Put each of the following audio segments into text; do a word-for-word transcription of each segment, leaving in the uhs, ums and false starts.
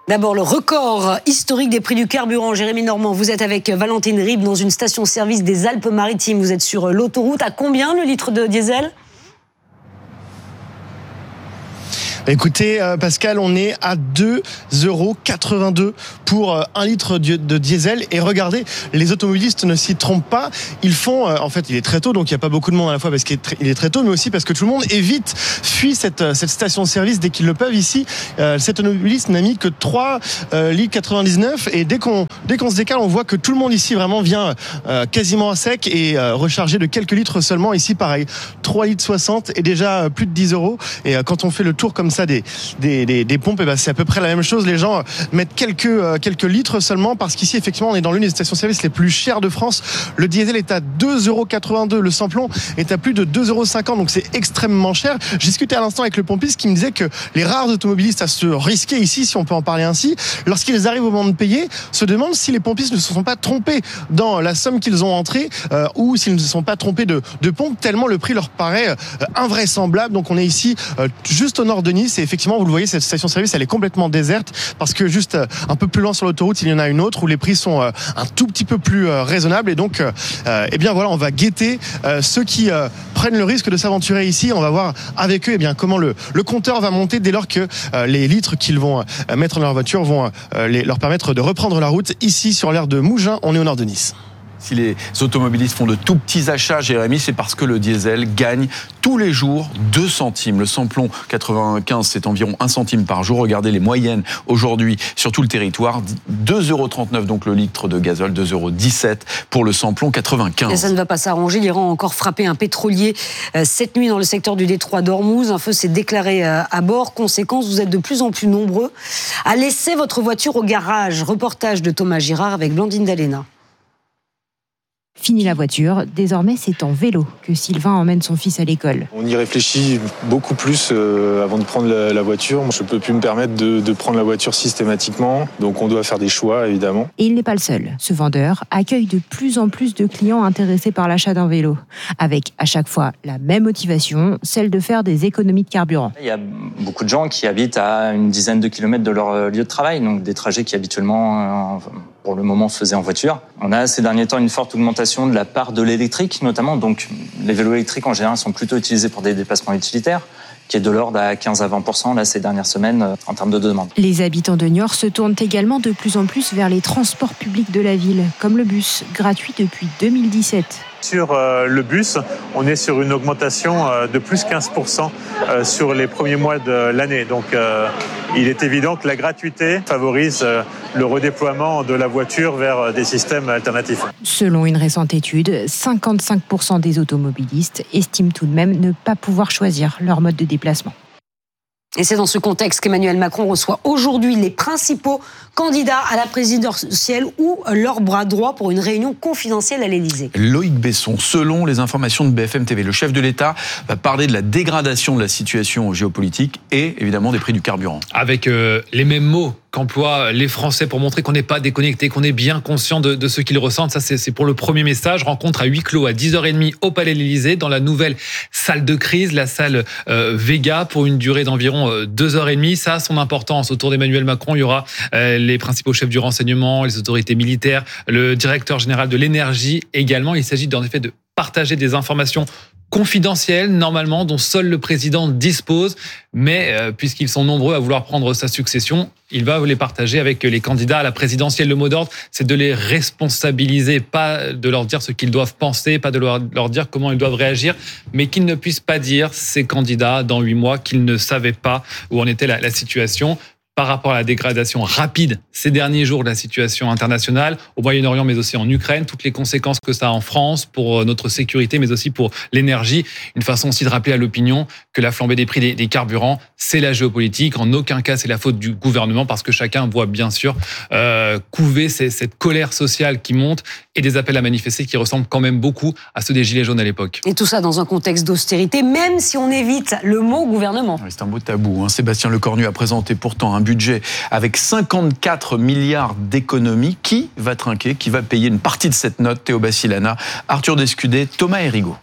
D'abord, le record historique des prix du carburant. Jérémy Normand, vous êtes avec Valentine Ribes dans une station-service des Alpes-Maritimes. Vous êtes sur l'autoroute. À combien le litre de diesel ? Écoutez, euh, Pascal, on est à deux euros quatre-vingt-deux pour euh, un litre de, de diesel. Et regardez, les automobilistes ne s'y trompent pas. Ils font, euh, en fait, il est très tôt, donc il n'y a pas beaucoup de monde à la fois parce qu'il est très, il est très tôt, mais aussi parce que tout le monde évite, fuit cette, cette station-service dès qu'ils le peuvent. Ici, euh, cet automobiliste n'a mis que trois litres quatre-vingt-dix-neuf. Et dès qu'on, dès qu'on se décale, on voit que tout le monde ici vraiment vient euh, quasiment à sec et euh, recharger de quelques litres seulement. Ici, pareil, trois litres soixante et déjà plus de dix euros. Et euh, quand on fait le tour comme ça, Des, des, des, des pompes, et ben c'est à peu près la même chose. Les gens mettent quelques, euh, quelques litres seulement parce qu'ici, effectivement, on est dans l'une des stations-service les plus chères de France. Le diesel est à deux euros quatre-vingt-deux. Le samplon est à plus de deux euros cinquante. Donc, c'est extrêmement cher. J'ai discuté à l'instant avec le pompiste qui me disait que les rares automobilistes à se risquer ici, si on peut en parler ainsi, lorsqu'ils arrivent au moment de payer, se demandent si les pompistes ne se sont pas trompés dans la somme qu'ils ont entrée euh, ou s'ils ne se sont pas trompés de, de pompe, tellement le prix leur paraît euh, invraisemblable. Donc, on est ici euh, juste au nord de Nice. Et effectivement, vous le voyez, cette station-service, elle est complètement déserte parce que juste un peu plus loin sur l'autoroute, il y en a une autre où les prix sont un tout petit peu plus raisonnables. Et donc, euh, eh bien voilà, on va guetter euh, ceux qui euh, prennent le risque de s'aventurer ici. On va voir avec eux, eh bien comment le, le compteur va monter dès lors que euh, les litres qu'ils vont euh, mettre dans leur voiture vont euh, les, leur permettre de reprendre la route. Ici, sur l'aire de Mougins, on est au nord de Nice. Si les automobilistes font de tout petits achats, Jérémy, c'est parce que le diesel gagne tous les jours deux centimes. Le samplon quatre-vingt-quinze, c'est environ un centime par jour. Regardez les moyennes aujourd'hui sur tout le territoire. deux euros trente-neuf donc le litre de gazole, deux euros dix-sept pour le samplon quatre-vingt-quinze. Et ça ne va pas s'arranger. L'Iran a encore frappé un pétrolier euh, cette nuit dans le secteur du détroit d'Ormuz. Un feu s'est déclaré euh, à bord. Conséquence, vous êtes de plus en plus nombreux à laisser votre voiture au garage. Reportage de Thomas Girard avec Blandine Dalena. Fini la voiture, désormais c'est en vélo que Sylvain emmène son fils à l'école. On y réfléchit beaucoup plus euh, avant de prendre la, la voiture. Je ne peux plus me permettre de, de prendre la voiture systématiquement, donc on doit faire des choix évidemment. Et il n'est pas le seul. Ce vendeur accueille de plus en plus de clients intéressés par l'achat d'un vélo, avec à chaque fois la même motivation, celle de faire des économies de carburant. Il y a beaucoup de gens qui habitent à une dizaine de kilomètres de leur lieu de travail, donc des trajets qui habituellement, pour le moment, faisaient en voiture. On a ces derniers temps une forte augmentation de la part de l'électrique notamment, donc les vélos électriques en général sont plutôt utilisés pour des déplacements utilitaires, qui est de l'ordre à quinze à vingt pour cent là, ces dernières semaines en termes de demande. Les habitants de Niort se tournent également de plus en plus vers les transports publics de la ville, comme le bus, gratuit depuis deux mille dix-sept. Sur euh, le bus, on est sur une augmentation euh, de plus quinze pour cent euh, sur les premiers mois de l'année. Donc euh, il est évident que la gratuité favorise euh, le redéploiement de la voiture vers euh, des systèmes alternatifs. Selon une récente étude, cinquante-cinq pour cent des automobilistes estiment tout de même ne pas pouvoir choisir leur mode de déplacement. Et c'est dans ce contexte qu'Emmanuel Macron reçoit aujourd'hui les principaux candidats à la présidentielle ou leur bras droit pour une réunion confidentielle à l'Élysée. Loïc Besson, selon les informations de B F M T V, le chef de l'État va parler de la dégradation de la situation géopolitique et évidemment des prix du carburant. Avec euh, les mêmes mots qu'emploient les Français pour montrer qu'on n'est pas déconnecté, qu'on est bien conscient de, de ce qu'ils ressentent. Ça, c'est, c'est pour le premier message. Rencontre à huis clos à dix heures trente au Palais de l'Élysée, dans la nouvelle salle de crise, la salle euh, Vega, pour une durée d'environ euh, deux heures trente. Ça a son importance. Autour d'Emmanuel Macron, il y aura euh, les principaux chefs du renseignement, les autorités militaires, le directeur général de l'énergie également. Il s'agit en effet de partager des informations confidentielles, normalement, dont seul le président dispose. Mais euh, puisqu'ils sont nombreux à vouloir prendre sa succession, il va les partager avec les candidats à la présidentielle. Le mot d'ordre, c'est de les responsabiliser, pas de leur dire ce qu'ils doivent penser, pas de leur, leur dire comment ils doivent réagir, mais qu'ils ne puissent pas dire, ces candidats, dans huit mois, qu'ils ne savaient pas où en était la, la situation. Par rapport à la dégradation rapide ces derniers jours de la situation internationale, au Moyen-Orient, mais aussi en Ukraine, toutes les conséquences que ça a en France pour notre sécurité, mais aussi pour l'énergie. Une façon aussi de rappeler à l'opinion que la flambée des prix des, des carburants, c'est la géopolitique. En aucun cas, c'est la faute du gouvernement, parce que chacun voit bien sûr euh, couver ces, cette colère sociale qui monte et des appels à manifester qui ressemblent quand même beaucoup à ceux des Gilets jaunes à l'époque. Et tout ça dans un contexte d'austérité, même si on évite le mot gouvernement. C'est un beau tabou. Hein. Sébastien Lecornu a présenté pourtant un budget avec cinquante-quatre milliards d'économies. Qui va trinquer? Qui va payer une partie de cette note? Théo Bassilana, Arthur Descudé, Thomas Hérigaud.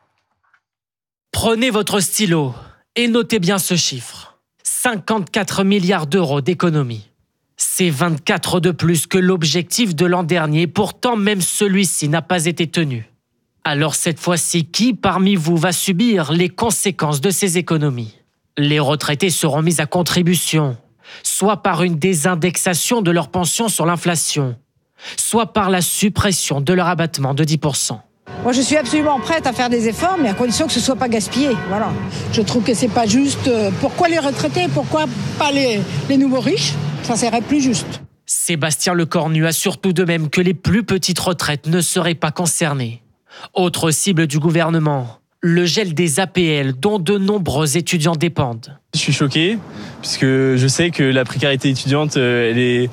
Prenez votre stylo et notez bien ce chiffre. cinquante-quatre milliards d'euros d'économies. C'est vingt-quatre de plus que l'objectif de l'an dernier, pourtant même celui-ci n'a pas été tenu. Alors cette fois-ci, qui parmi vous va subir les conséquences de ces économies ? Les retraités seront mis à contribution, soit par une désindexation de leur pension sur l'inflation, soit par la suppression de leur abattement de dix pour cent. Moi, je suis absolument prête à faire des efforts, mais à condition que ce ne soit pas gaspillé. Voilà. Je trouve que ce n'est pas juste. Pourquoi les retraités ? Pourquoi pas les, les nouveaux riches ? Ça serait plus juste. Sébastien Lecornu assure tout de même que les plus petites retraites ne seraient pas concernées. Autre cible du gouvernement, le gel des A P L dont de nombreux étudiants dépendent. Je suis choqué, puisque je sais que la précarité étudiante, elle est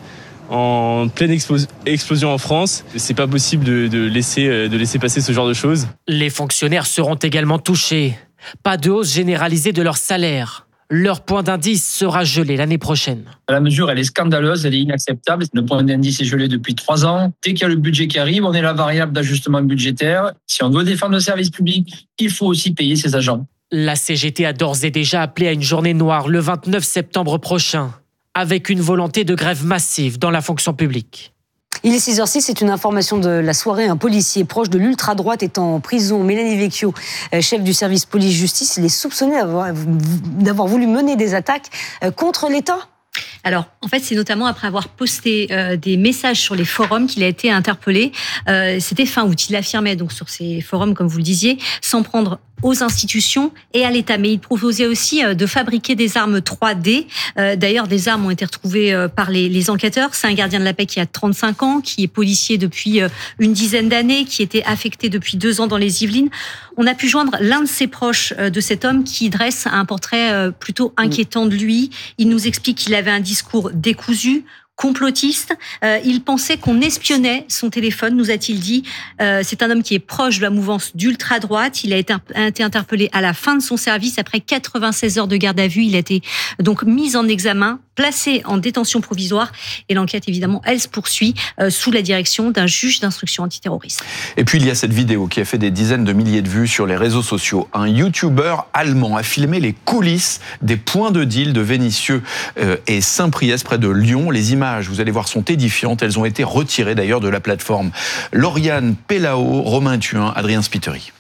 en pleine explos- explosion en France. C'est pas possible de, de, laisser, de laisser passer ce genre de choses. Les fonctionnaires seront également touchés. Pas de hausse généralisée de leur salaire. Leur point d'indice sera gelé l'année prochaine. La mesure, elle est scandaleuse, elle est inacceptable. Le point d'indice est gelé depuis trois ans. Dès qu'il y a le budget qui arrive, on est la variable d'ajustement budgétaire. Si on veut défendre le service public, il faut aussi payer ses agents. La C G T a d'ores et déjà appelé à une journée noire le vingt-neuf septembre prochain, avec une volonté de grève massive dans la fonction publique. Il est six heures six, c'est une information de la soirée. Un policier proche de l'ultra-droite est en prison. Mélanie Vecchio, chef du service police-justice, il est soupçonné d'avoir, d'avoir voulu mener des attaques contre l'État. Alors, en fait, c'est notamment après avoir posté euh, des messages sur les forums qu'il a été interpellé. Euh, c'était fin août. Il affirmait donc sur ces forums, comme vous le disiez, s'en prendre aux institutions et à l'État. Mais il proposait aussi euh, de fabriquer des armes trois D. Euh, d'ailleurs, des armes ont été retrouvées euh, par les, les enquêteurs. C'est un gardien de la paix qui a trente-cinq ans, qui est policier depuis euh, une dizaine d'années, qui était affecté depuis deux ans dans les Yvelines. On a pu joindre l'un de ses proches euh, de cet homme qui dresse un portrait euh, plutôt inquiétant de lui. Il nous explique qu'il avait un discours décousu, complotiste. Euh, il pensait qu'on espionnait son téléphone, nous a-t-il dit. Euh, c'est un homme qui est proche de la mouvance d'ultra-droite. Il a été, a été interpellé à la fin de son service. Après quatre-vingt-seize heures de garde à vue, il a été donc mis en examen, placé en détention provisoire. Et l'enquête, évidemment, elle se poursuit euh, sous la direction d'un juge d'instruction antiterroriste. Et puis, il y a cette vidéo qui a fait des dizaines de milliers de vues sur les réseaux sociaux. Un YouTuber allemand a filmé les coulisses des points de deal de Vénissieux euh, et Saint-Priest, près de Lyon. Les images, vous allez voir, sont édifiantes. Elles ont été retirées d'ailleurs de la plateforme. Lauriane Pellao, Romain Thuin, Adrien Spiteri.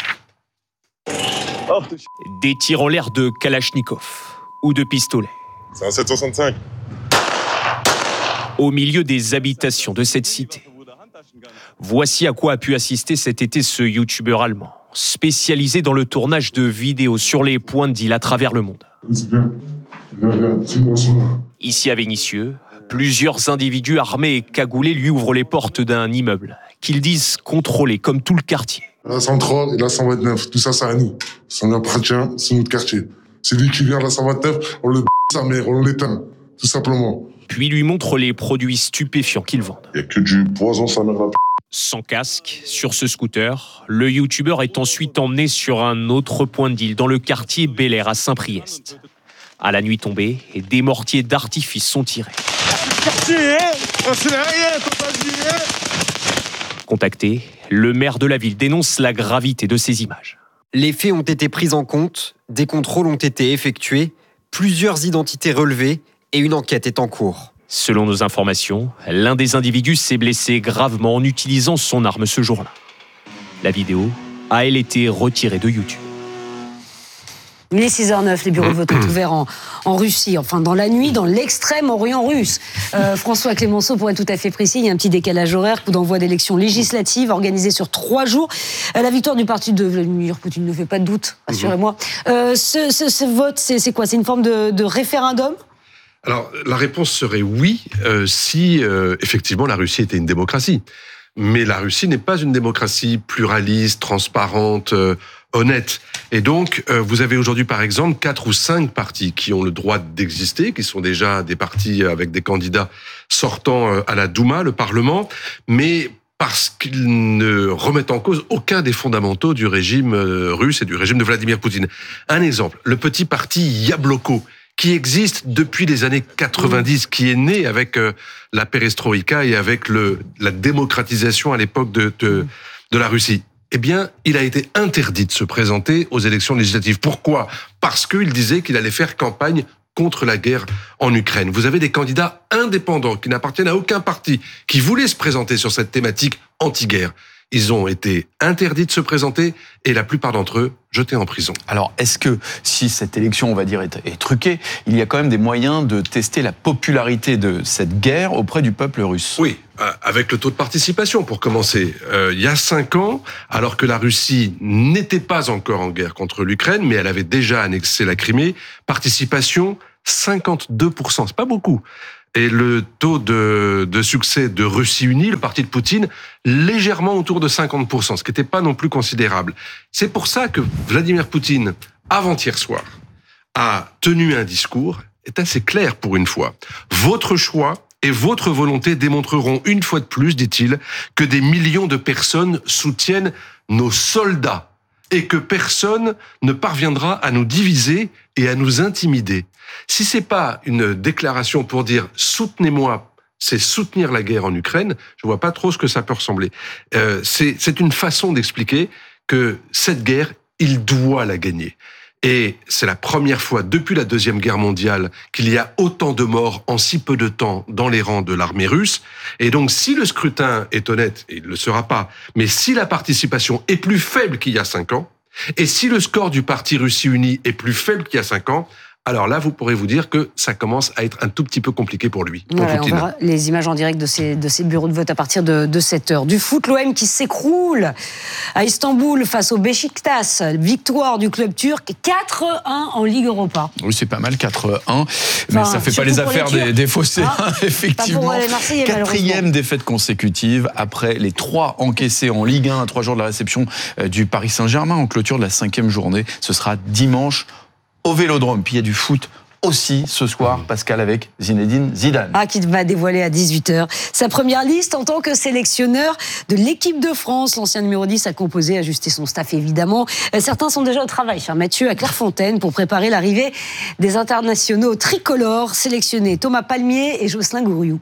Des tirs en l'air de Kalachnikov ou de pistolet. C'est un sept cent soixante-cinq. Au milieu des habitations de cette cité. Voici à quoi a pu assister cet été ce youtubeur allemand, spécialisé dans le tournage de vidéos sur les points de deal à travers le monde. Ici à Vénissieux, plusieurs individus armés et cagoulés lui ouvrent les portes d'un immeuble qu'ils disent contrôler comme tout le quartier. La cent trois et la cent vingt-neuf, tout ça, c'est à nous. Ça nous appartient, c'est notre quartier. C'est lui qui vient à la cent vingt-neuf, on le b*** sa mère, on l'éteint, tout simplement. Puis lui montre les produits stupéfiants qu'ils vendent. Il n'y a que du poison, sa mère, la p***. Sans casque, sur ce scooter, le youtubeur est ensuite emmené sur un autre point de deal dans le quartier Bel Air à Saint-Priest. À la nuit tombée, des mortiers d'artifice sont tirés. Contacté, le maire de la ville dénonce la gravité de ces images. Les faits ont été pris en compte, des contrôles ont été effectués, plusieurs identités relevées et une enquête est en cours. Selon nos informations, l'un des individus s'est blessé gravement en utilisant son arme ce jour-là. La vidéo a, elle, été retirée de YouTube. Il est six heures neuf, les bureaux de vote sont ouverts en, en Russie, enfin dans la nuit, dans l'extrême-orient russe. Euh, François Clémenceau, pour être tout à fait précis, il y a un petit décalage horaire, coup d'envoi d'élections législatives organisées sur trois jours. Euh, la victoire du parti de Vladimir Poutine ne fait pas de doute, rassurez-moi. Euh, ce, ce, ce vote, c'est, c'est quoi ? C'est une forme de, de référendum ? Alors, la réponse serait oui, euh, si euh, effectivement la Russie était une démocratie. Mais la Russie n'est pas une démocratie pluraliste, transparente, euh, honnête. Et donc, euh, vous avez aujourd'hui, par exemple, quatre ou cinq partis qui ont le droit d'exister, qui sont déjà des partis avec des candidats sortant euh, à la Douma, le Parlement, mais parce qu'ils ne remettent en cause aucun des fondamentaux du régime euh, russe et du régime de Vladimir Poutine. Un exemple, le petit parti Yabloko, qui existe depuis les années quatre-vingt-dix, qui est né avec euh, la perestroïka et avec le, la démocratisation à l'époque de, de, de la Russie. Eh bien, il a été interdit de se présenter aux élections législatives. Pourquoi ? Parce qu'il disait qu'il allait faire campagne contre la guerre en Ukraine. Vous avez des candidats indépendants qui n'appartiennent à aucun parti, qui voulaient se présenter sur cette thématique anti-guerre. Ils ont été interdits de se présenter et la plupart d'entre eux jetés en prison. Alors, est-ce que si cette élection, on va dire, est, est truquée, il y a quand même des moyens de tester la popularité de cette guerre auprès du peuple russe ? Oui, avec le taux de participation pour commencer. Euh, il y a cinq ans, alors que la Russie n'était pas encore en guerre contre l'Ukraine, mais elle avait déjà annexé la Crimée, participation cinquante-deux pour cent, c'est pas beaucoup. Et le taux de, de succès de Russie Unie, le parti de Poutine, légèrement autour de cinquante pour cent, ce qui n'était pas non plus considérable. C'est pour ça que Vladimir Poutine, avant-hier soir, a tenu un discours, est assez clair pour une fois. Votre choix et votre volonté démontreront une fois de plus, dit-il, que des millions de personnes soutiennent nos soldats et que personne ne parviendra à nous diviser et à nous intimider. Si c'est pas une déclaration pour dire soutenez-moi, c'est soutenir la guerre en Ukraine, je vois pas trop ce que ça peut ressembler. Euh, c'est, c'est une façon d'expliquer que cette guerre, il doit la gagner. Et c'est la première fois depuis la Deuxième Guerre mondiale qu'il y a autant de morts en si peu de temps dans les rangs de l'armée russe. Et donc, si le scrutin est honnête, et il ne le sera pas, mais si la participation est plus faible qu'il y a cinq ans, et si le score du parti Russie Unie est plus faible qu'il y a cinq ans, alors là, vous pourrez vous dire que ça commence à être un tout petit peu compliqué pour lui. Pour ouais, on verra les images en direct de ces, de ces bureaux de vote à partir de, de sept heures. Du foot, l'O M qui s'écroule à Istanbul face au Beşiktaş. Victoire du club turc, quatre un en Ligue Europa. Oui, c'est pas mal, quatre un. Mais enfin, ça fait pas les affaires les des, des Phocéens, ah, effectivement. Les Quatrième défaite consécutive après les trois encaissés en Ligue un à trois jours de la réception du Paris Saint-Germain en clôture de la cinquième journée. Ce sera dimanche au Vélodrome. Puis il y a du foot aussi ce soir, Pascal, avec Zinedine Zidane. Ah, qui va dévoiler à dix-huit heures sa première liste en tant que sélectionneur de l'équipe de France. L'ancien numéro dix a composé, ajusté son staff évidemment. Certains sont déjà au travail, cher Mathieu, à Clairefontaine, pour préparer l'arrivée des internationaux tricolores sélectionnés Thomas Palmier et Jocelyn Gouriou.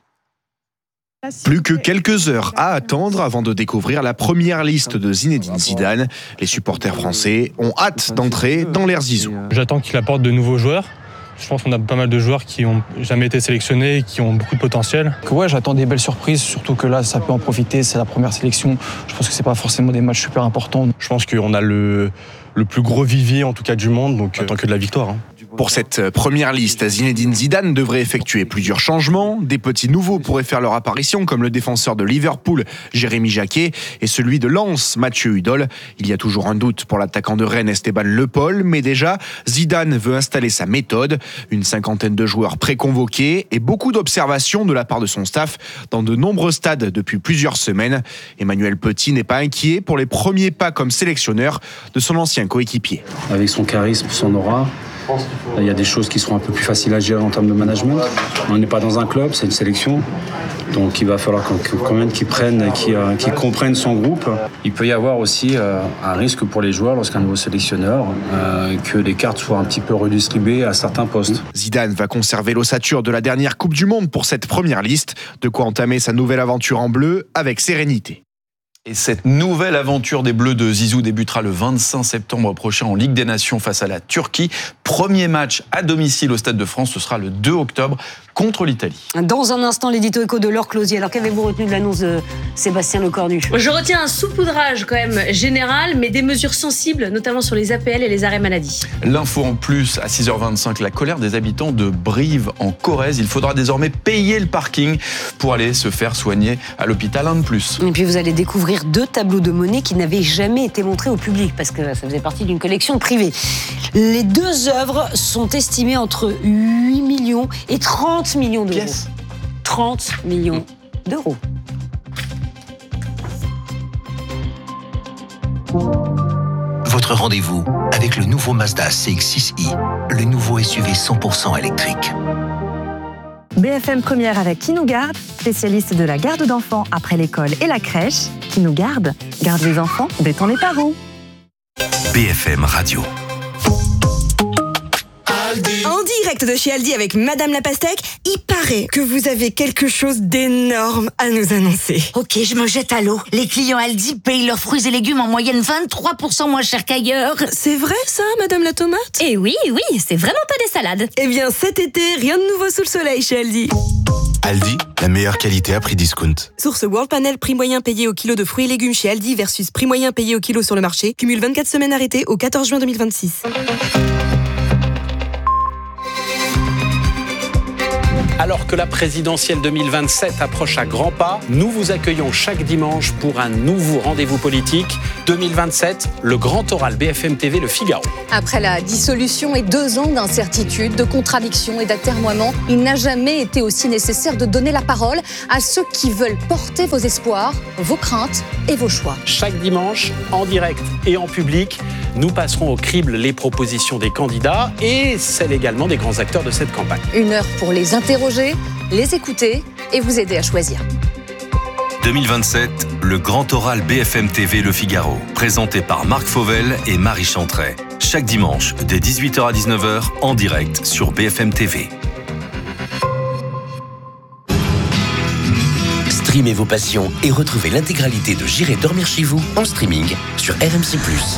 Plus que quelques heures à attendre avant de découvrir la première liste de Zinedine Zidane. Les supporters français ont hâte d'entrer dans l'ère Zizou. J'attends qu'il apporte de nouveaux joueurs. Je pense qu'on a pas mal de joueurs qui n'ont jamais été sélectionnés et qui ont beaucoup de potentiel. Ouais, j'attends des belles surprises, surtout que là, ça peut en profiter. C'est la première sélection. Je pense que c'est pas forcément des matchs super importants. Je pense qu'on a le, le plus gros vivier, en tout cas, du monde, donc j'attends que de la victoire. Hein. Pour cette première liste, Zinedine Zidane devrait effectuer plusieurs changements. Des petits nouveaux pourraient faire leur apparition, comme le défenseur de Liverpool, Jérémy Jacquet, et celui de Lens, Mathieu Hudol. Il y a toujours un doute pour l'attaquant de Rennes, Esteban Le Paul, mais déjà, Zidane veut installer sa méthode. Une cinquantaine de joueurs préconvoqués et beaucoup d'observations de la part de son staff dans de nombreux stades depuis plusieurs semaines. Emmanuel Petit n'est pas inquiet pour les premiers pas comme sélectionneur de son ancien coéquipier. Avec son charisme, son aura, il y a des choses qui seront un peu plus faciles à gérer en termes de management. On n'est pas dans un club, c'est une sélection. Donc il va falloir quand même qu'ils prennent, qu'ils, qu'ils comprennent son groupe. Il peut y avoir aussi un risque pour les joueurs lorsqu'un nouveau sélectionneur, que les cartes soient un petit peu redistribuées à certains postes. Zidane va conserver l'ossature de la dernière Coupe du Monde pour cette première liste. De quoi entamer sa nouvelle aventure en bleu avec sérénité. Et cette nouvelle aventure des Bleus de Zizou débutera le vingt-cinq septembre prochain en Ligue des Nations face à la Turquie. Premier match à domicile au Stade de France, ce sera le deux octobre contre l'Italie. Dans un instant, l'édito écho de Laure Closier. Alors qu'avez-vous retenu de l'annonce de Sébastien Lecornu ? Je retiens un saupoudrage quand même général, mais des mesures sensibles, notamment sur les A P L et les arrêts maladie. L'info en plus à six heures vingt-cinq, la colère des habitants de Brive en Corrèze. Il faudra désormais payer le parking pour aller se faire soigner à l'hôpital un de plus. Et puis vous allez découvrir deux tableaux de monnaie qui n'avaient jamais été montrés au public parce que ça faisait partie d'une collection privée. Les deux œuvres sont estimées entre huit millions et trente millions d'euros. Pièce. trente millions d'euros. Votre rendez-vous avec le nouveau Mazda C X six i, le nouveau S U V cent pour cent électrique. B F M Première avec Qui nous garde, spécialiste de la garde d'enfants après l'école et la crèche. Qui nous garde, garde les enfants, détend les parents. B F M Radio. En direct de chez Aldi avec Madame la Pastèque. Il paraît que vous avez quelque chose d'énorme à nous annoncer. Ok, je me jette à l'eau. Les clients Aldi payent leurs fruits et légumes en moyenne vingt-trois pour cent moins cher qu'ailleurs. C'est vrai ça, Madame la Tomate? Eh oui, oui, c'est vraiment pas des salades. Eh bien, cet été, rien de nouveau sous le soleil chez Aldi. Aldi, la meilleure qualité à prix discount. Source World Panel, prix moyen payé au kilo de fruits et légumes chez Aldi versus prix moyen payé au kilo sur le marché. Cumule vingt-quatre semaines arrêtées au quatorze juin deux mille vingt-six. Alors que la présidentielle deux mille vingt-sept approche à grands pas, nous vous accueillons chaque dimanche pour un nouveau rendez-vous politique. deux mille vingt-sept, le grand oral B F M T V Le Figaro. Après la dissolution et deux ans d'incertitude, de contradictions et d'atermoiements, il n'a jamais été aussi nécessaire de donner la parole à ceux qui veulent porter vos espoirs, vos craintes et vos choix. Chaque dimanche, en direct et en public, nous passerons au crible les propositions des candidats et celles également des grands acteurs de cette campagne. Une heure pour les interroger, les écouter et vous aider à choisir. deux mille vingt-sept, le grand oral B F M T V Le Figaro, présenté par Marc Fauvel et Marie Chantray. Chaque dimanche, dès dix-huit heures à dix-neuf heures, en direct sur B F M T V. Streamez vos passions et retrouvez l'intégralité de J'irai dormir chez vous en streaming sur R M C plus.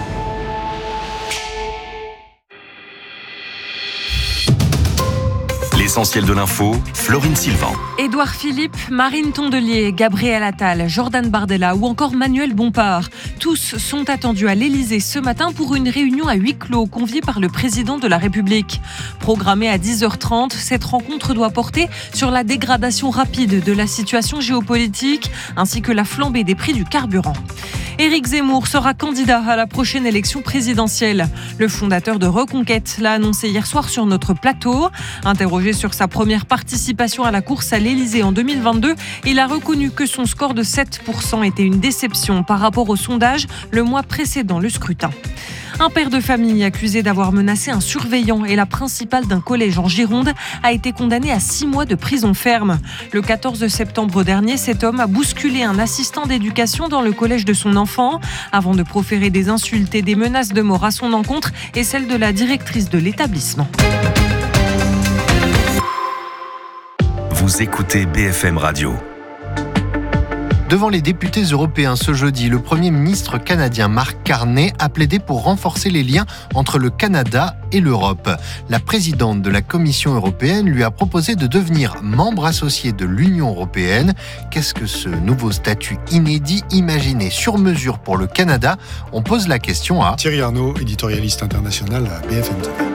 L'essentiel de l'info, Florine Sylvain. Édouard Philippe, Marine Tondelier, Gabriel Attal, Jordan Bardella ou encore Manuel Bompard. Tous sont attendus à l'Élysée ce matin pour une réunion à huis clos conviée par le président de la République. Programmée à dix heures trente, cette rencontre doit porter sur la dégradation rapide de la situation géopolitique ainsi que la flambée des prix du carburant. Éric Zemmour sera candidat à la prochaine élection présidentielle. Le fondateur de Reconquête l'a annoncé hier soir sur notre plateau. Interrogé sur sa première participation à la course à l'Élysée en deux mille vingt-deux, il a reconnu que son score de sept pour cent était une déception par rapport au sondage le mois précédent le scrutin. Un père de famille accusé d'avoir menacé un surveillant et la principale d'un collège en Gironde a été condamné à six mois de prison ferme. Le quatorze septembre dernier, cet homme a bousculé un assistant d'éducation dans le collège de son enfant avant de proférer des insultes et des menaces de mort à son encontre et celle de la directrice de l'établissement. Vous écoutez B F M Radio. Devant les députés européens ce jeudi, le Premier ministre canadien Mark Carney a plaidé pour renforcer les liens entre le Canada et l'Europe. La présidente de la Commission européenne lui a proposé de devenir membre associé de l'Union européenne. Qu'est-ce que ce nouveau statut inédit, imaginé sur mesure pour le Canada? On pose la question à Thierry Arnaud, éditorialiste international à B F M T V.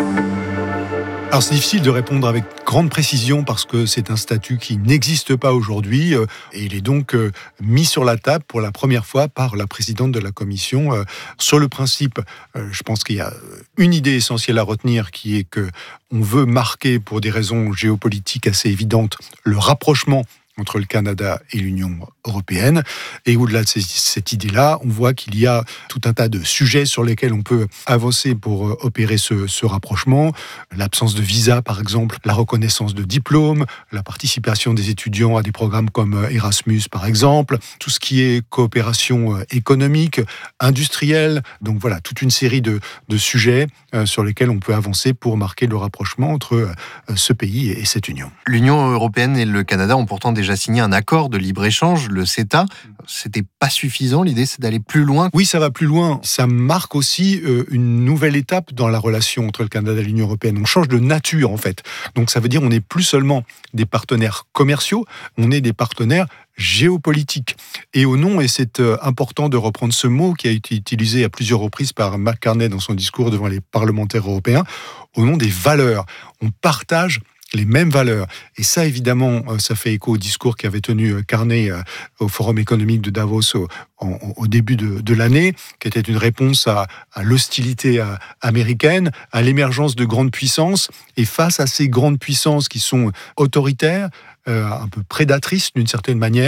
Alors c'est difficile de répondre avec grande précision parce que c'est un statut qui n'existe pas aujourd'hui euh, et il est donc euh, mis sur la table pour la première fois par la présidente de la Commission. Euh, sur le principe, euh, je pense qu'il y a une idée essentielle à retenir qui est que on veut marquer pour des raisons géopolitiques assez évidentes le rapprochement entre le Canada et l'Union européenne. Et au-delà de cette idée-là, on voit qu'il y a tout un tas de sujets sur lesquels on peut avancer pour opérer ce, ce rapprochement. L'absence de visa, par exemple, la reconnaissance de diplômes, la participation des étudiants à des programmes comme Erasmus, par exemple, tout ce qui est coopération économique, industrielle. Donc voilà, toute une série de, de sujets sur lesquels on peut avancer pour marquer le rapprochement entre ce pays et cette Union. L'Union européenne et le Canada ont pourtant déjà signé un accord de libre-échange, le CETA. C'était pas suffisant, l'idée c'est d'aller plus loin. Oui, ça va plus loin. Ça marque aussi euh, une nouvelle étape dans la relation entre le Canada et l'Union européenne. On change de nature en fait. Donc ça veut dire on n'est plus seulement des partenaires commerciaux, on est des partenaires géopolitiques. Et au nom, et c'est important de reprendre ce mot qui a été utilisé à plusieurs reprises par Mark Carney dans son discours devant les parlementaires européens, au nom des valeurs. On partage les mêmes valeurs. Et ça, évidemment, ça fait écho au discours qu'avait tenu Carney au Forum économique de Davos au, au, au début de, de l'année, qui était une réponse à, à l'hostilité américaine, à l'émergence de grandes puissances. Et face à ces grandes puissances qui sont autoritaires, euh, un peu prédatrices d'une certaine manière,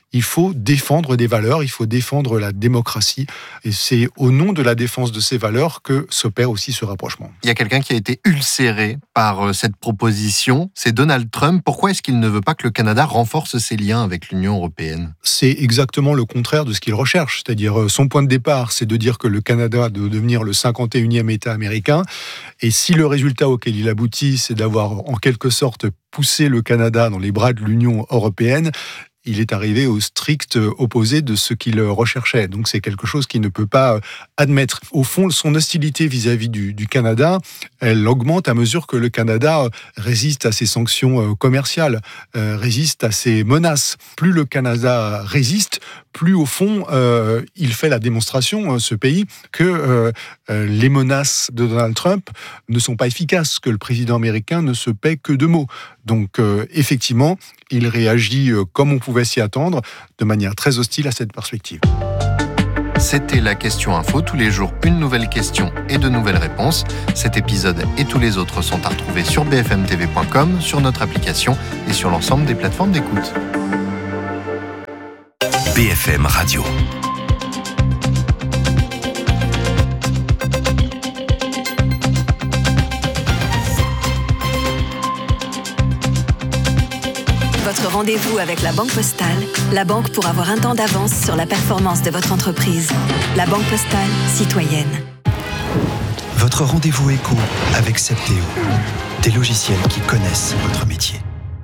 il faut défendre des valeurs, il faut défendre la démocratie. Et c'est au nom de la défense de ces valeurs que s'opère aussi ce rapprochement. Il y a quelqu'un qui a été ulcéré par cette proposition, c'est Donald Trump. Pourquoi est-ce qu'il ne veut pas que le Canada renforce ses liens avec l'Union européenne ? C'est exactement le contraire de ce qu'il recherche. C'est-à-dire, son point de départ, c'est de dire que le Canada doit devenir le cinquante et unième État américain. Et si le résultat auquel il aboutit, c'est d'avoir en quelque sorte poussé le Canada dans les bras de l'Union européenne, il est arrivé au strict opposé de ce qu'il recherchait. Donc c'est quelque chose qu'il ne peut pas admettre. Au fond, son hostilité vis-à-vis du, du Canada, elle augmente à mesure que le Canada résiste à ses sanctions commerciales, euh, résiste à ses menaces. Plus le Canada résiste, plus au fond, euh, il fait la démonstration, ce pays, que euh, euh, les menaces de Donald Trump ne sont pas efficaces, que le président américain ne se paie que de mots. Donc euh, effectivement, il réagit euh, comme on pouvait s'y attendre, de manière très hostile à cette perspective. C'était la question info. Tous les jours, une nouvelle question et de nouvelles réponses. Cet épisode et tous les autres sont à retrouver sur b f m t v point com, sur notre application et sur l'ensemble des plateformes d'écoute. B F M Radio. Votre rendez-vous avec la Banque Postale, la banque pour avoir un temps d'avance sur la performance de votre entreprise. La Banque Postale, citoyenne. Votre rendez-vous éco avec Septéo, des logiciels qui connaissent votre métier.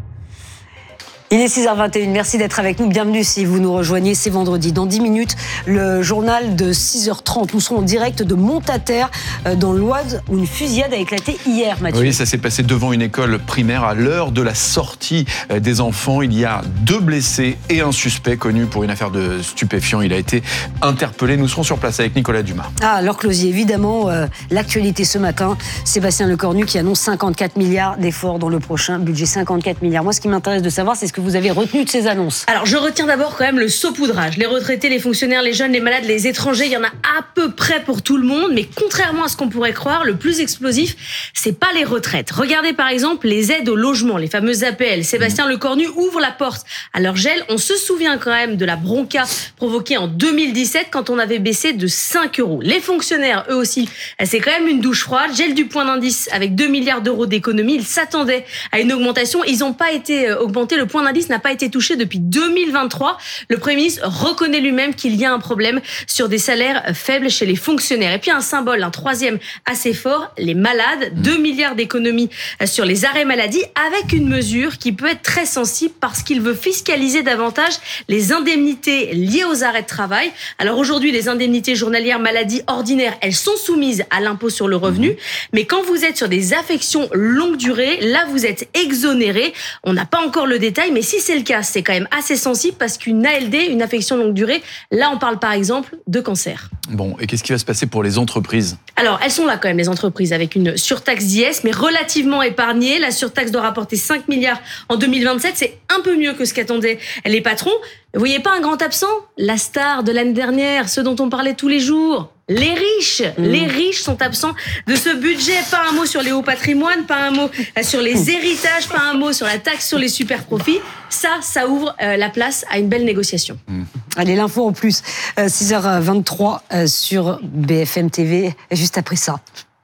Il est six heures vingt et une, merci d'être avec nous. Bienvenue si vous nous rejoignez, c'est vendredi. Dans dix minutes, le journal de six heures trente. Nous serons en direct de Montataire, dans l'Oise, où une fusillade a éclaté hier, Mathieu. Oui, ça s'est passé devant une école primaire à l'heure de la sortie des enfants. Il y a deux blessés et un suspect connu pour une affaire de stupéfiants. Il a été interpellé. Nous serons sur place avec Nicolas Dumas. Ah, Laure Closier, évidemment, euh, l'actualité ce matin, Sébastien Lecornu qui annonce cinquante-quatre milliards d'efforts dans le prochain budget. cinquante-quatre milliards. Moi, ce qui m'intéresse de savoir, c'est ce que vous avez retenu de ces annonces. Alors, je retiens d'abord quand même le saupoudrage. Les retraités, les fonctionnaires, les jeunes, les malades, les étrangers, il y en a à peu près pour tout le monde. Mais contrairement à ce qu'on pourrait croire, le plus explosif, c'est pas les retraites. Regardez par exemple les aides au logement, les fameuses A P L. Sébastien Lecornu ouvre la porte à leur gel. On se souvient quand même de la bronca provoquée en deux mille dix-sept quand on avait baissé de cinq euros. Les fonctionnaires, eux aussi, c'est quand même une douche froide. Gel du point d'indice avec deux milliards d'euros d'économie. Ils s'attendaient à une augmentation. Ils n'ont pas été augmentés. Le point d'indice n'a pas été touché depuis deux mille vingt-trois. Le Premier ministre reconnaît lui-même qu'il y a un problème sur des salaires faibles chez les fonctionnaires. Et puis un symbole, un troisième assez fort, les malades. deux milliards d'économies sur les arrêts maladie avec une mesure qui peut être très sensible parce qu'il veut fiscaliser davantage les indemnités liées aux arrêts de travail. Alors aujourd'hui, les indemnités journalières maladie ordinaires, elles sont soumises à l'impôt sur le revenu. Mais quand vous êtes sur des affections longue durée, là vous êtes exonéré. On n'a pas encore le détail, mais si c'est le cas, c'est quand même assez sensible parce qu'une A L D, une affection longue durée, là on parle par exemple de cancer. Bon, et qu'est-ce qui va se passer pour les entreprises ? Alors, elles sont là quand même, les entreprises, avec une surtaxe d'I S, mais relativement épargnée. La surtaxe doit rapporter cinq milliards en deux mille vingt-sept. C'est un peu mieux que ce qu'attendaient les patrons. Vous voyez pas un grand absent ? La star de l'année dernière, ceux dont on parlait tous les jours. Les riches, mmh. les riches sont absents de ce budget. Pas un mot sur les hauts patrimoines, pas un mot sur les héritages, pas un mot sur la taxe sur les super profits. Ça, ça ouvre euh, la place à une belle négociation. Mmh. Allez, l'info en plus, euh, six heures vingt-trois euh, sur B F M T V, juste après ça.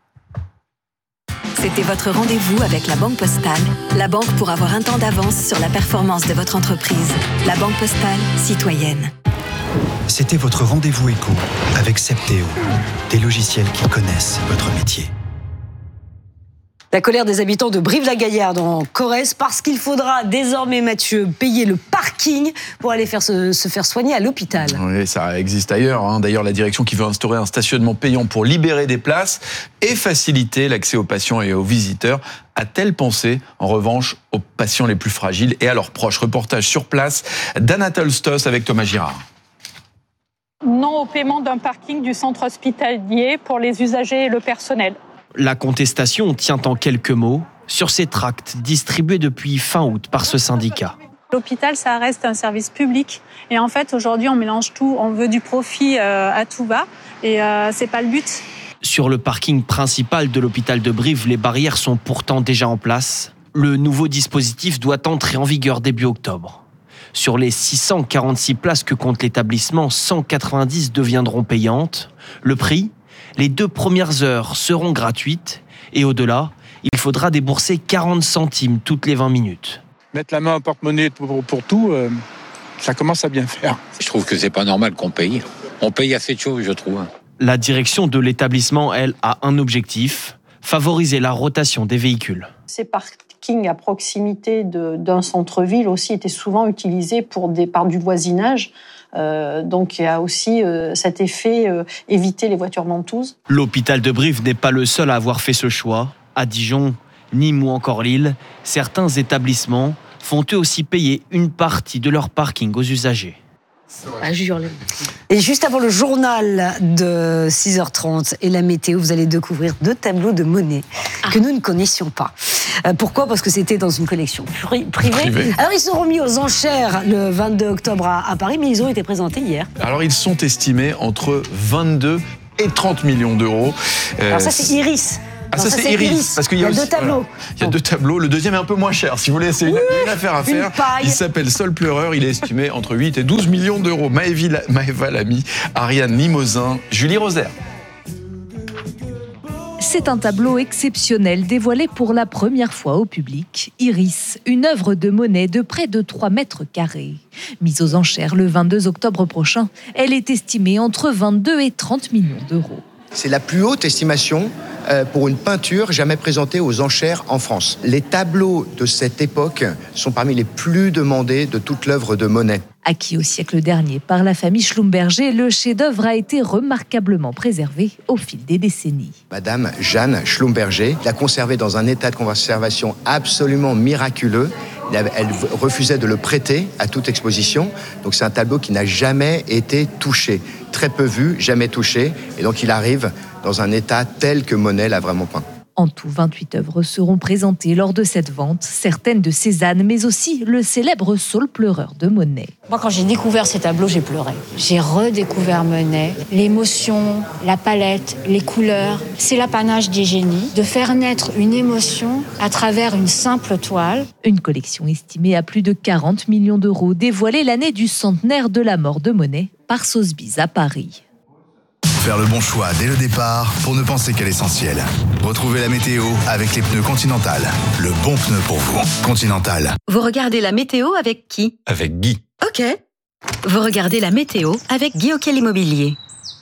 C'était votre rendez-vous avec la Banque Postale, la banque pour avoir un temps d'avance sur la performance de votre entreprise. La Banque Postale, citoyenne. C'était votre rendez-vous éco avec Septéo, des logiciels qui connaissent votre métier. La colère des habitants de Brive-la-Gaillarde en Corrèze parce qu'il faudra désormais, Mathieu, payer le parking pour aller faire se, se faire soigner à l'hôpital. Oui, ça existe ailleurs. Hein. D'ailleurs, la direction qui veut instaurer un stationnement payant pour libérer des places et faciliter l'accès aux patients et aux visiteurs a-t-elle pensé, en revanche, aux patients les plus fragiles et à leurs proches ? Reportage sur place d'Anatole Stoss avec Thomas Girard. Non au paiement d'un parking du centre hospitalier pour les usagers et le personnel. La contestation tient en quelques mots sur ces tracts distribués depuis fin août par ce syndicat. L'hôpital, ça reste un service public. Et en fait, aujourd'hui, on mélange tout. On veut du profit à tout va. Et euh, c'est pas le but. Sur le parking principal de l'hôpital de Brive, les barrières sont pourtant déjà en place. Le nouveau dispositif doit entrer en vigueur début octobre. Sur les six cent quarante-six places que compte l'établissement, cent quatre-vingt-dix deviendront payantes. Le prix ? Les deux premières heures seront gratuites et au-delà, il faudra débourser quarante centimes toutes les vingt minutes. Mettre la main au porte-monnaie pour, pour tout, euh, ça commence à bien faire. Je trouve que c'est pas normal qu'on paye. On paye assez de choses, je trouve. La direction de l'établissement, elle, a un objectif, favoriser la rotation des véhicules. Ces parkings à proximité de, d'un centre-ville aussi étaient souvent utilisés pour des, par du voisinage. Euh, donc il y a aussi euh, cet effet euh, éviter les voitures ventouses. L'hôpital de Brive n'est pas le seul à avoir fait ce choix. À Dijon, Nîmes ou encore Lille, certains établissements font eux aussi payer une partie de leur parking aux usagers. Ah, et juste avant le journal de six heures trente et la météo, vous allez découvrir deux tableaux de monnaie ah. que nous ne connaissions pas. Euh, pourquoi ? Parce que c'était dans une collection pri- privée. Privé. Alors ils seront mis aux enchères le vingt-deux octobre à, à Paris, mais ils ont été présentés hier. Alors ils sont estimés entre vingt-deux et trente millions d'euros. Euh, Alors ça c'est Iris. Ah, ça, ça c'est, c'est Iris, Iris, parce qu'il y a, il y a aussi, deux tableaux. Voilà, il y a deux tableaux. Le deuxième est un peu moins cher, si vous voulez. C'est une, oui, une affaire à faire. Il s'appelle Sol pleureur. Il est estimé entre huit et douze millions d'euros. Maëva Lamy, Ariane Limousin, Julie Rosaire. C'est un tableau exceptionnel dévoilé pour la première fois au public. Iris, une œuvre de Monet de près de trois mètres carrés. Mise aux enchères le vingt-deux octobre prochain, elle est estimée entre vingt-deux et trente millions d'euros. C'est la plus haute estimation pour une peinture jamais présentée aux enchères en France. Les tableaux de cette époque sont parmi les plus demandés de toute l'œuvre de Monet. Acquis au siècle dernier par la famille Schlumberger, le chef-d'œuvre a été remarquablement préservé au fil des décennies. Madame Jeanne Schlumberger l'a conservé dans un état de conservation absolument miraculeux. Elle refusait de le prêter à toute exposition. Donc c'est un tableau qui n'a jamais été touché. Très peu vu, jamais touché. Et donc il arrive dans un état tel que Monet l'a vraiment peint. En tout, vingt-huit œuvres seront présentées lors de cette vente, certaines de Cézanne, mais aussi le célèbre Saule pleureur de Monet. Moi, quand j'ai découvert ces tableaux, j'ai pleuré. J'ai redécouvert Monet, l'émotion, la palette, les couleurs. C'est l'apanage des génies, de faire naître une émotion à travers une simple toile. Une collection estimée à plus de quarante millions d'euros, dévoilée l'année du centenaire de la mort de Monet par Sotheby's à Paris. Faire le bon choix dès le départ pour ne penser qu'à l'essentiel. Retrouvez la météo avec les pneus Continental. Le bon pneu pour vous. Continental. Vous regardez la météo avec qui ? Avec Guy. Ok. Vous regardez la météo avec Guy Auquel Immobilier.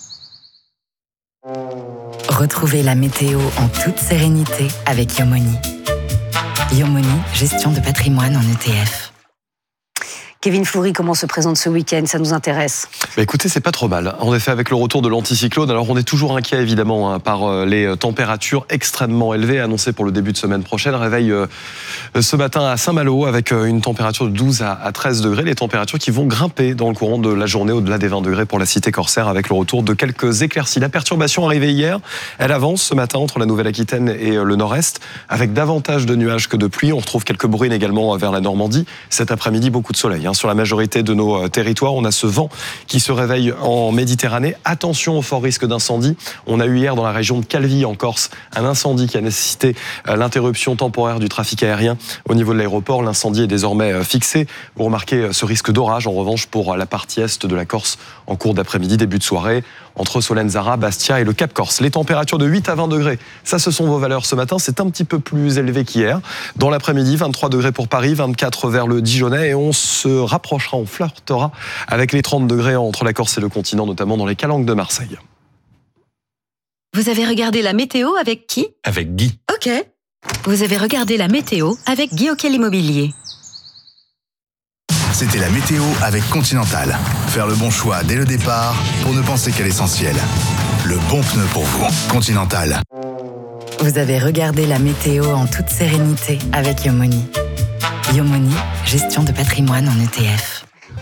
Retrouvez la météo en toute sérénité avec Yomoni. Yomoni, gestion de patrimoine en E T F. Kevin Fleury, comment se présente ce week-end ? Ça nous intéresse. Bah écoutez, c'est pas trop mal. En effet, avec le retour de l'anticyclone, alors on est toujours inquiet évidemment hein, par les températures extrêmement élevées annoncées pour le début de semaine prochaine. Réveil euh, ce matin à Saint-Malo avec une température de douze à treize degrés. Les températures qui vont grimper dans le courant de la journée au-delà des vingt degrés pour la cité corsaire avec le retour de quelques éclaircies. La perturbation arrivée hier, elle avance ce matin entre la Nouvelle-Aquitaine et le nord-est avec davantage de nuages que de pluie. On retrouve quelques bruines également vers la Normandie. Cet après-midi, beaucoup de soleil. Sur la majorité de nos territoires, on a ce vent qui se réveille en Méditerranée. Attention au fort risque d'incendie. On a eu hier dans la région de Calvi en Corse un incendie qui a nécessité l'interruption temporaire du trafic aérien au niveau de l'aéroport. L'incendie est désormais fixé. Vous remarquez ce risque d'orage en revanche pour la partie est de la Corse en cours d'après-midi, début de soirée, entre Solenzara, Bastia et le Cap Corse. Les températures de huit à vingt degrés, ça ce sont vos valeurs ce matin. C'est un petit peu plus élevé qu'hier. Dans l'après-midi, vingt-trois degrés pour Paris, vingt-quatre vers le Dijonais et on se rapprochera, on flirtera avec les trente degrés entre la Corse et le continent, notamment dans les calanques de Marseille. Vous avez regardé la météo avec qui ? Avec Guy. Ok. Vous avez regardé la météo avec Guy Auquel Immobilier. C'était la météo avec Continental. Faire le bon choix dès le départ pour ne penser qu'à l'essentiel. Le bon pneu pour vous. Continental. Vous avez regardé la météo en toute sérénité avec Yomoni. Yomoni, gestion de patrimoine en E T F.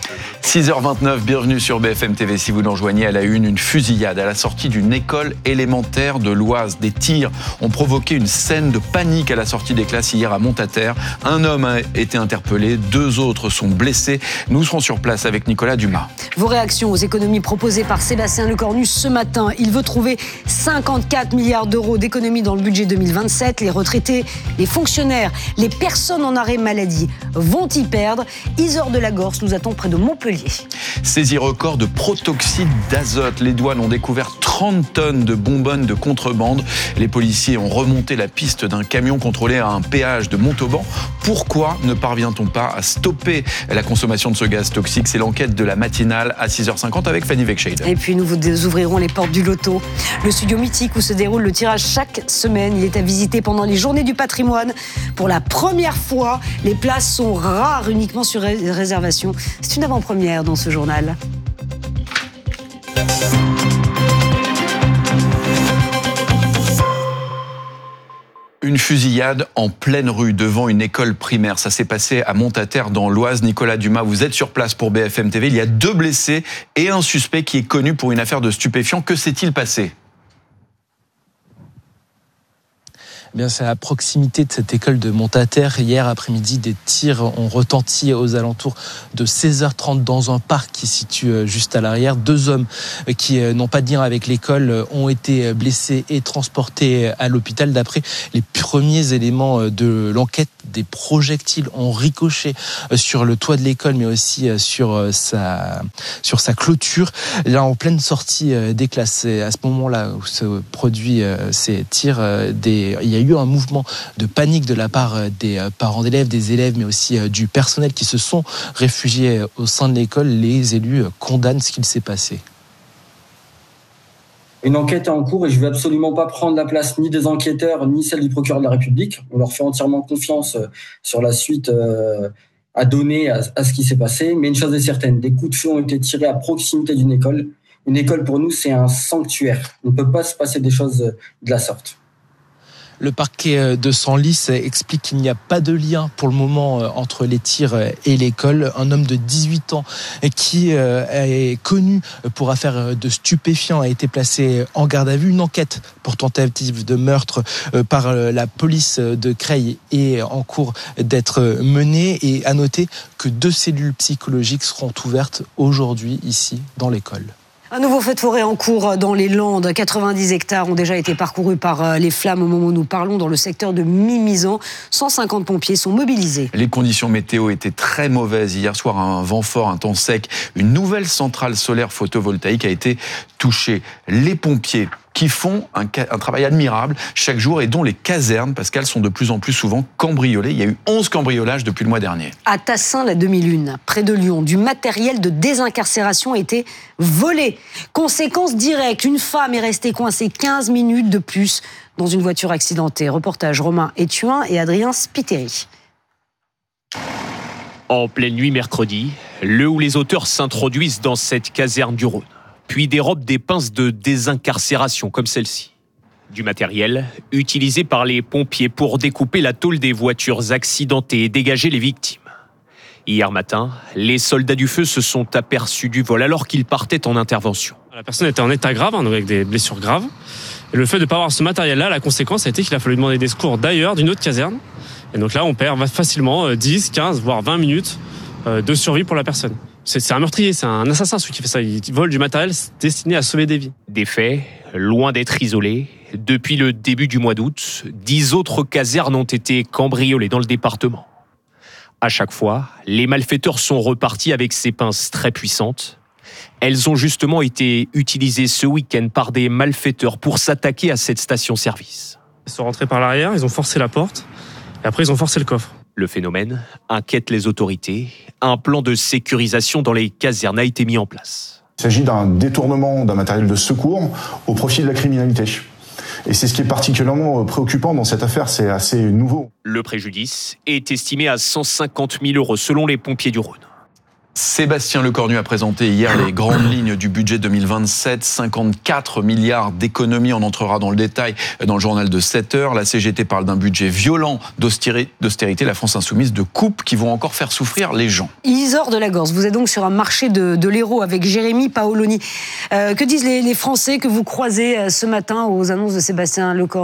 six heures vingt-neuf, bienvenue sur B F M T V. Si vous nous rejoignez à la une, une fusillade à la sortie d'une école élémentaire de l'Oise. Des tirs ont provoqué une scène de panique à la sortie des classes hier à Montataire. Un homme a été interpellé, deux autres sont blessés. Nous serons sur place avec Nicolas Dumas. Vos réactions aux économies proposées par Sébastien Lecornu ce matin. Il veut trouver cinquante-quatre milliards d'euros d'économies dans le budget deux mille vingt-sept. Les retraités, les fonctionnaires, les personnes en arrêt maladie vont y perdre. Isor de la Gorse nous attend près de Montpellier. Saisie record de protoxyde d'azote. Les douanes ont découvert trente tonnes de bonbonnes de contrebande. Les policiers ont remonté la piste d'un camion contrôlé à un péage de Montauban. Pourquoi ne parvient-on pas à stopper la consommation de ce gaz toxique? C'est l'enquête de la matinale à six heures cinquante avec Fanny Wegscheid. Et puis nous vous ouvrirons les portes du loto. Le studio mythique où se déroule le tirage chaque semaine. Il est à visiter pendant les journées du patrimoine. Pour la première fois, les places sont rares, uniquement sur réservation. C'est une avant-première dans ce journal. Une fusillade en pleine rue devant une école primaire. Ça s'est passé à Montataire dans l'Oise. Nicolas Dumas, vous êtes sur place pour B F M T V. Il y a deux blessés et un suspect qui est connu pour une affaire de stupéfiants. Que s'est-il passé ? Eh bien, c'est à proximité de cette école de Montataire. Hier après-midi, des tirs ont retenti aux alentours de seize heures trente dans un parc qui se situe juste à l'arrière. Deux hommes qui n'ont pas de lien avec l'école ont été blessés et transportés à l'hôpital. D'après les premiers éléments de l'enquête, des projectiles ont ricoché sur le toit de l'école, mais aussi sur sa, sur sa clôture. Là, en pleine sortie des classes, c'est à ce moment-là où se produisent ces tirs, des, il y a eu un mouvement de panique de la part des parents d'élèves, des élèves, mais aussi du personnel qui se sont réfugiés au sein de l'école. Les élus condamnent ce qu'il s'est passé. Une enquête est en cours et je ne vais absolument pas prendre la place ni des enquêteurs ni celle du procureur de la République. On leur fait entièrement confiance sur la suite à donner à, à ce qui s'est passé. Mais une chose est certaine, des coups de feu ont été tirés à proximité d'une école. Une école, pour nous, c'est un sanctuaire. Il ne peut pas se passer des choses de la sorte. Le parquet de Senlis explique qu'il n'y a pas de lien pour le moment entre les tirs et l'école. Un homme de dix-huit ans qui est connu pour affaire de stupéfiants a été placé en garde à vue. Une enquête pour tentative de meurtre par la police de Creil est en cours d'être menée. Et à noter que deux cellules psychologiques seront ouvertes aujourd'hui ici dans l'école. Un nouveau feu de forêt en cours dans les Landes. quatre-vingt-dix hectares ont déjà été parcourus par les flammes au moment où nous parlons dans le secteur de Mimizan. cent cinquante pompiers sont mobilisés. Les conditions météo étaient très mauvaises. Hier soir, un vent fort, un temps sec. Une nouvelle centrale solaire photovoltaïque a été touchée. Les pompiers qui font un, un travail admirable chaque jour et dont les casernes, Pascal, sont de plus en plus souvent cambriolées. Il y a eu onze cambriolages depuis le mois dernier. À Tassin, la demi-lune, près de Lyon, du matériel de désincarcération a été volé. Conséquence directe, une femme est restée coincée quinze minutes de plus dans une voiture accidentée. Reportage Romain Étuin et Adrien Spiteri. En pleine nuit mercredi, le ou les auteurs s'introduisent dans cette caserne du Rhône, puis dérobent des pinces de désincarcération comme celle-ci. Du matériel utilisé par les pompiers pour découper la tôle des voitures accidentées et dégager les victimes. Hier matin, les soldats du feu se sont aperçus du vol alors qu'ils partaient en intervention. La personne était en état grave, hein, avec des blessures graves. Et le fait de ne pas avoir ce matériel-là, la conséquence a été qu'il a fallu demander des secours d'ailleurs, d'une autre caserne. Et donc là, on perd facilement dix, quinze, voire vingt minutes de survie pour la personne. C'est, c'est un meurtrier, c'est un assassin celui qui fait ça. Il vole du matériel destiné à sauver des vies. Des faits, loin d'être isolés, depuis le début du mois d'août, dix autres casernes ont été cambriolées dans le département. À chaque fois, les malfaiteurs sont repartis avec ces pinces très puissantes. Elles ont justement été utilisées ce week-end par des malfaiteurs pour s'attaquer à cette station-service. Ils sont rentrés par l'arrière, ils ont forcé la porte, et après ils ont forcé le coffre. Le phénomène inquiète les autorités. Un plan de sécurisation dans les casernes a été mis en place. Il s'agit d'un détournement d'un matériel de secours au profit de la criminalité. Et c'est ce qui est particulièrement préoccupant dans cette affaire, c'est assez nouveau. Le préjudice est estimé à cent cinquante mille euros selon les pompiers du Rhône. Sébastien Lecornu a présenté hier les grandes lignes du budget deux mille vingt-sept. cinquante-quatre milliards d'économies. On entrera dans le détail dans le journal de sept heures. La C G T parle d'un budget violent d'austérité. La France insoumise de coupes qui vont encore faire souffrir les gens. Isor de la Gorse, vous êtes donc sur un marché de, de l'Hérault avec Jérémy Paoloni. Euh, que disent les, les Français que vous croisez ce matin aux annonces de Sébastien Lecornu ?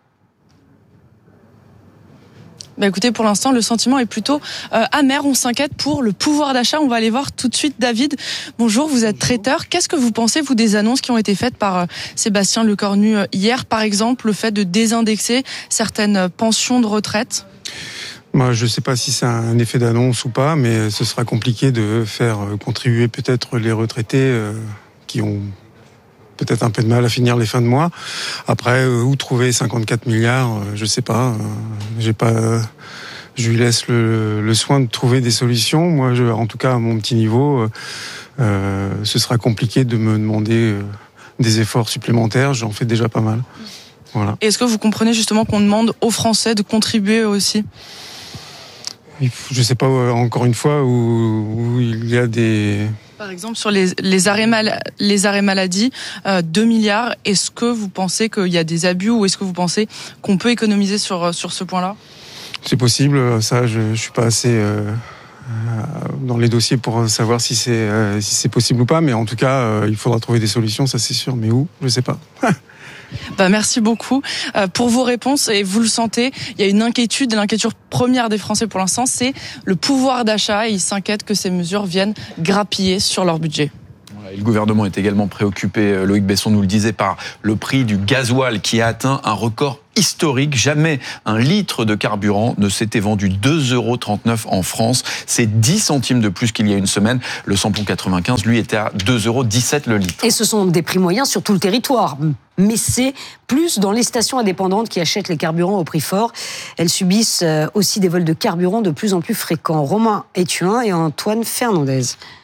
Bah écoutez, pour l'instant, le sentiment est plutôt euh, amer. On s'inquiète pour le pouvoir d'achat. On va aller voir tout de suite David. Bonjour, vous êtes traiteur. Qu'est-ce que vous pensez, vous, des annonces qui ont été faites par euh, Sébastien Lecornu euh, hier, par exemple, le fait de désindexer certaines pensions de retraite ? Moi, je ne sais pas si c'est un effet d'annonce ou pas, mais ce sera compliqué de faire contribuer peut-être les retraités euh, qui ont peut-être un peu de mal à finir les fins de mois. Après, euh, où trouver cinquante-quatre milliards, euh, je sais pas. Euh, j'ai pas. Euh, je lui laisse le, le soin de trouver des solutions. Moi, je, en tout cas, à mon petit niveau, euh, euh, ce sera compliqué de me demander euh, des efforts supplémentaires. J'en fais déjà pas mal. Voilà. Et est-ce que vous comprenez justement qu'on demande aux Français de contribuer aussi ? Je sais pas, euh, encore une fois, où, où il y a des... Par exemple, sur les, les, arrêts, mal, les arrêts maladie, euh, deux milliards, est-ce que vous pensez qu'il y a des abus ou est-ce que vous pensez qu'on peut économiser sur, sur ce point-là ? C'est possible, ça, je ne suis pas assez euh, dans les dossiers pour savoir si c'est, euh, si c'est possible ou pas, mais en tout cas, euh, il faudra trouver des solutions, ça c'est sûr, mais où ? Je ne sais pas. Bah merci beaucoup euh, pour vos réponses et vous le sentez, il y a une inquiétude, l'inquiétude première des Français pour l'instant, c'est le pouvoir d'achat et ils s'inquiètent que ces mesures viennent grappiller sur leur budget. Et le gouvernement est également préoccupé, Loïc Besson nous le disait, par le prix du gasoil qui a atteint un record historique. Jamais un litre de carburant ne s'était vendu deux euros trente-neuf en France. C'est dix centimes de plus qu'il y a une semaine. Le samplon quatre-vingt-quinze, lui, était à deux euros dix-sept le litre. Et ce sont des prix moyens sur tout le territoire. Mais c'est plus dans les stations indépendantes qui achètent les carburants au prix fort. Elles subissent aussi des vols de carburant de plus en plus fréquents. Romain Ethuin et Antoine Fernandez.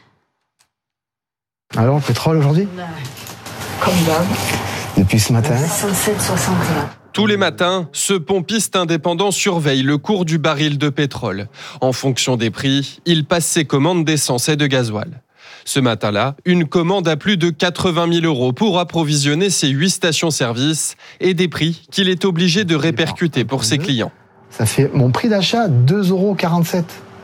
Alors, le pétrole aujourd'hui ? Comme d'hab. Depuis ce matin ? soixante-sept soixante et un. Tous les matins, ce pompiste indépendant surveille le cours du baril de pétrole. En fonction des prix, il passe ses commandes d'essence et de gasoil. Ce matin-là, une commande à plus de quatre-vingt mille euros pour approvisionner ses huit stations-service et des prix qu'il est obligé de répercuter pour ses clients. Ça fait mon prix d'achat, deux euros quarante-sept.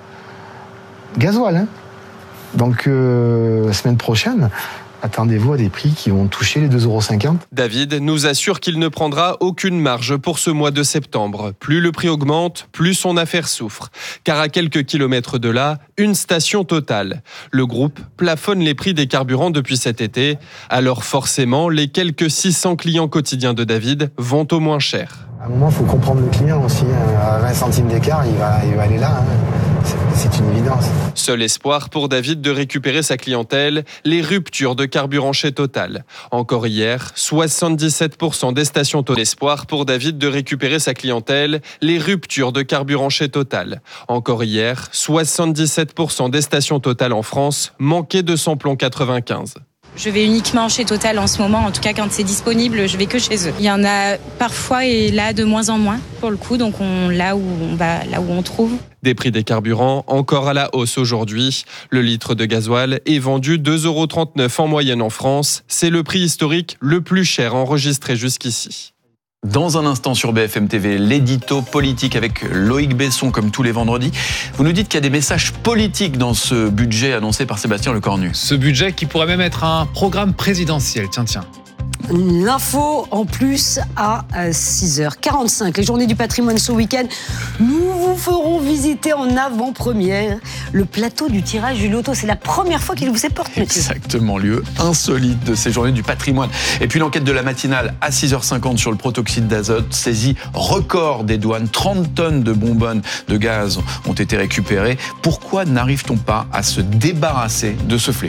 Gasoil, hein ? Donc, euh, la semaine prochaine, attendez-vous à des prix qui vont toucher les deux euros cinquante. David nous assure qu'il ne prendra aucune marge pour ce mois de septembre. Plus le prix augmente, plus son affaire souffre. Car à quelques kilomètres de là, une station Total. Le groupe plafonne les prix des carburants depuis cet été. Alors forcément, les quelques six cents clients quotidiens de David vont au moins cher. À un moment, il faut comprendre le client aussi. À vingt centimes d'écart, il va, il va aller là. Hein. C'est, c'est une évidence. Seul espoir pour David de récupérer sa clientèle, les ruptures de carburant chez Total. Encore hier, soixante-dix-sept pour cent des stations Total. Espoir pour David de récupérer sa clientèle, les ruptures de carburant chez Total. Encore hier, soixante-dix-sept pour cent des stations Total en France manquaient de samplon quatre-vingt-quinze. Je vais uniquement chez Total en ce moment, en tout cas quand c'est disponible, je vais que chez eux. Il y en a parfois et là de moins en moins pour le coup, donc on, là, où on va, là où on trouve. Des prix des carburants encore à la hausse aujourd'hui. Le litre de gasoil est vendu deux euros trente-neuf en moyenne en France. C'est le prix historique le plus cher enregistré jusqu'ici. Dans un instant sur B F M T V, l'édito politique avec Loïc Besson, comme tous les vendredis. Vous nous dites qu'il y a des messages politiques dans ce budget annoncé par Sébastien Lecornu. Ce budget qui pourrait même être un programme présidentiel. Tiens, tiens. L'info en plus à six heures quarante-cinq. Les journées du patrimoine ce week-end. Nous vous ferons visiter en avant-première le plateau du tirage du loto. C'est la première fois qu'il vous est porté. Exactement, lieu insolite de ces journées du patrimoine. Et puis l'enquête de la matinale à six heures cinquante sur le protoxyde d'azote. Saisie record des douanes. trente tonnes de bonbonnes de gaz ont été récupérées. Pourquoi n'arrive-t-on pas à se débarrasser de ce fléau ?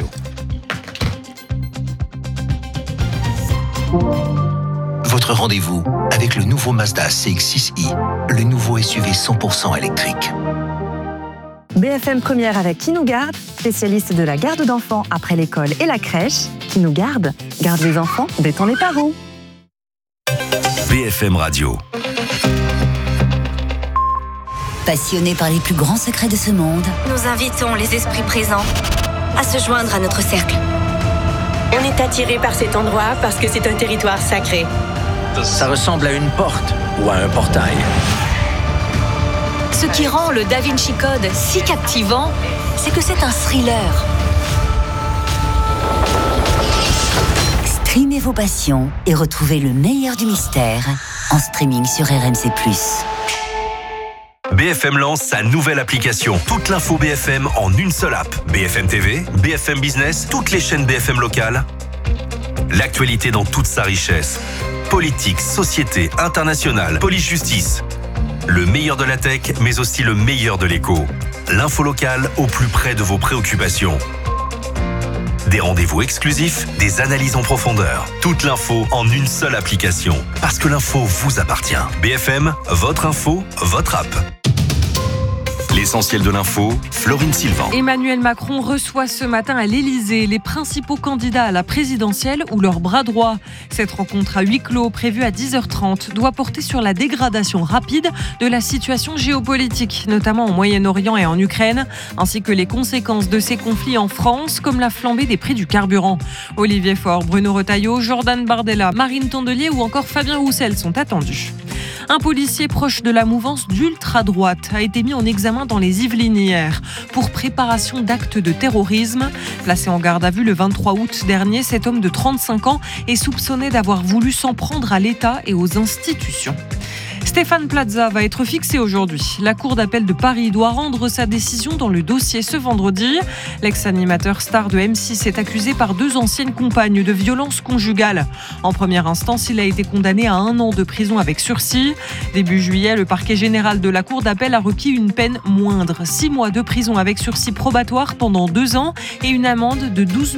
Votre rendez-vous avec le nouveau Mazda C X six i, le nouveau S U V cent pour cent électrique. B F M Première avec Qui nous garde, spécialiste de la garde d'enfants après l'école et la crèche. Qui nous garde, garde les enfants, détend les parents. B F M Radio. Passionnés par les plus grands secrets de ce monde, nous invitons les esprits présents à se joindre à notre cercle. On est attiré par cet endroit parce que c'est un territoire sacré. Ça ressemble à une porte ou à un portail. Ce qui rend le Da Vinci Code si captivant, c'est que c'est un thriller. Streamez vos passions et retrouvez le meilleur du mystère en streaming sur R M C plus. B F M lance sa nouvelle application. Toute l'info B F M en une seule app. B F M T V, B F M Business, toutes les chaînes B F M locales. L'actualité dans toute sa richesse. Politique, société, internationale, police-justice. Le meilleur de la tech, mais aussi le meilleur de l'écho. L'info locale au plus près de vos préoccupations. Des rendez-vous exclusifs, des analyses en profondeur. Toute l'info en une seule application. Parce que l'info vous appartient. B F M, votre info, votre app. L'essentiel de l'info, Florine Sylvain. Emmanuel Macron reçoit ce matin à l'Élysée les principaux candidats à la présidentielle ou leur bras droit. Cette rencontre à huis clos, prévue à dix heures trente, doit porter sur la dégradation rapide de la situation géopolitique, notamment au Moyen-Orient et en Ukraine, ainsi que les conséquences de ces conflits en France, comme la flambée des prix du carburant. Olivier Faure, Bruno Retailleau, Jordan Bardella, Marine Tondelier ou encore Fabien Roussel sont attendus. Un policier proche de la mouvance d'ultra-droite a été mis en examen dans les Yvelines hier pour préparation d'actes de terrorisme. Placé en garde à vue le vingt-trois août dernier, cet homme de trente-cinq ans est soupçonné d'avoir voulu s'en prendre à l'État et aux institutions. Stéphane Plaza va être fixé aujourd'hui. La Cour d'appel de Paris doit rendre sa décision dans le dossier ce vendredi. L'ex-animateur star de M six est accusé par deux anciennes compagnes de violences conjugales. En première instance, il a été condamné à un an de prison avec sursis. Début juillet, le parquet général de la Cour d'appel a requis une peine moindre. Six mois de prison avec sursis probatoire pendant deux ans et une amende de douze